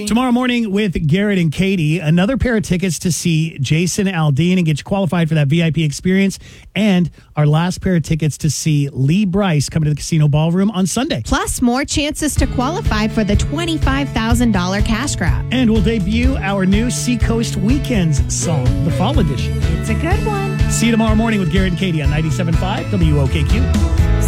Tomorrow morning with Garrett and Katie, another pair of tickets to see Jason Aldean and get you qualified for that VIP experience. And our last pair of tickets to see Lee Brice coming to the Casino Ballroom on Sunday. Plus, more chances to qualify for the $25,000 cash grab. And we'll debut our new Seacoast Weekends song, the fall edition. It's a good one. See you tomorrow morning with Garrett and Katie on 97.5 WOKQ.